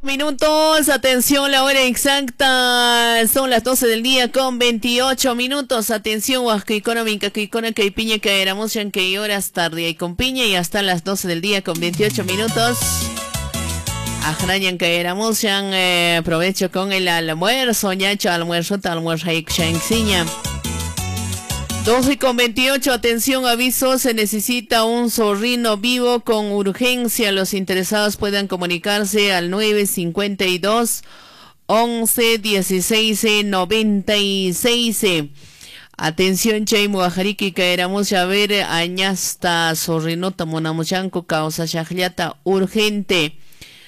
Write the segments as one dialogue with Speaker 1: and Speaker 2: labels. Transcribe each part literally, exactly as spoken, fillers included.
Speaker 1: Minutos, atención, la hora exacta, son las doce del día con veintiocho minutos, atención, Huasca Económica, que Icona, que Piña, que éramos, en que horas tarde y con Piña, y hasta las doce del día con veintiocho minutos. Ajrañan que éramos, ya eh, aprovecho con el almuerzo, ya hecho almuerzo, tal almuerzo, ahí doce con veintiocho, atención, aviso, se necesita un zorrino vivo con urgencia. Los interesados puedan comunicarse al nueve cincuenta y dos, once, dieciséis, noventa y seis. Atención, Chay Muajariki, que éramos a ver, añasta zorrinota monamuchanco, causa shajliata urgente.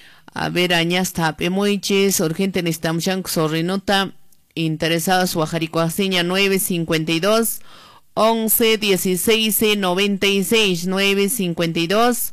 Speaker 1: A ver, añasta pemoiches, urgente necesitamos zorrinota. Interesados, Huajarico Aseña, nueve cincuenta y dos, once, dieciséis, noventa y seis, nueve cincuenta y dos,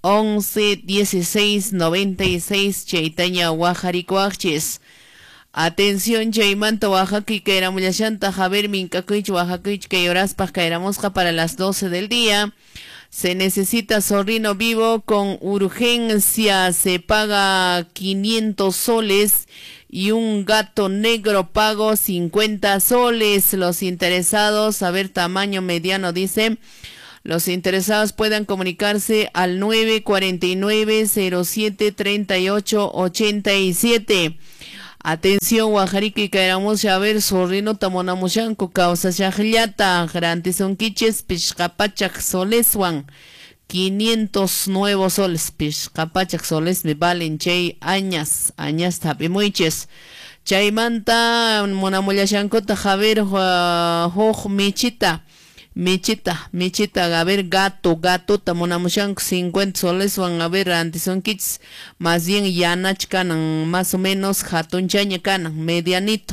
Speaker 1: once, dieciséis, noventa y seis, Chaitaña, Huajarico Axches. Atención, Chaimanta, Oaxaca, que era Muyashanta, Javier Mincacuich, Oaxaca, que lloras para para las doce del día. Se necesita zorrino vivo con urgencia, se paga quinientos soles y un gato negro pago cincuenta soles. Los interesados, a ver, tamaño mediano, dice, los interesados puedan comunicarse al nueve cuarenta y nueve, cero siete, treinta y ocho, ochenta y siete. Atención, Huajariki, que éramos a ver, zorrino tamonamushanco, causa shajllata, garantizón quiches, pishkapachak soleswan, quinientos nuevos soles, pishkapachak soles, me valen chay añas, añas tapimuiches. Chaymanta, monamulashanco, tajaver, hoj, michita. Michita, Michita, a ver, gato, gato, tamonamushanco, cincuenta soles, van a ver, antison kits, más bien yanach canan, más o menos, jatun chaña canan, medianito.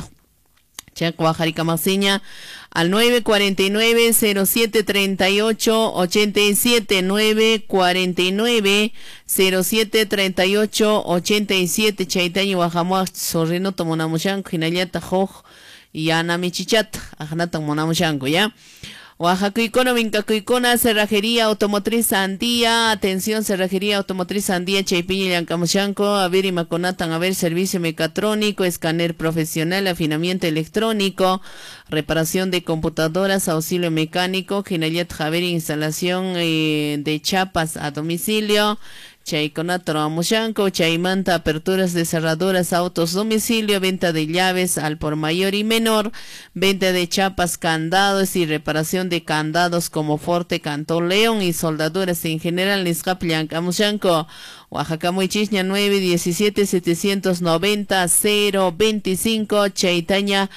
Speaker 1: Chac Oaxaca Masiña, al nueve cuarenta y nueve, cero siete, treinta y ocho, ochenta y siete, nueve cuarenta y nueve, cero siete, treinta y ocho, ochenta y siete, Chaitaño, Oaxamoa, Sorrino, tamonamushanco, Jinayata, Joj, y Ana Michichat, Ajanata, monamushanco, ¿ya? Oaxaca Económica, Cuicona, Cerrajería Automotriz Andía, atención, Cerrajería Automotriz Andía, Chaypiña y Lancamushanco, a ver, y Maconatan, a ver, servicio mecatrónico, escáner profesional, afinamiento electrónico, reparación de computadoras, auxilio mecánico, Genayat Javier, instalación eh, de chapas a domicilio, Chayconatro Amushanco, Chaymanta, aperturas de cerraduras, autos, domicilio, venta de llaves al por mayor y menor, venta de chapas, candados y reparación de candados como Forte, Cantón León y soldaduras en general, Niscaplian, Amushanco, Oaxaca Muichichña, nueve diecisiete, setecientos noventa, cero veinticinco, Chaitaña,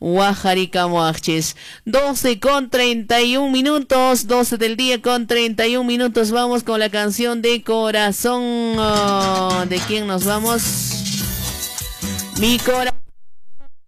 Speaker 1: Oaxaca Moachis. doce con treinta y un minutos, doce del día con treinta y un minutos, vamos con la canción de Corazón. Oh, ¿de quién nos vamos? Mi corazón.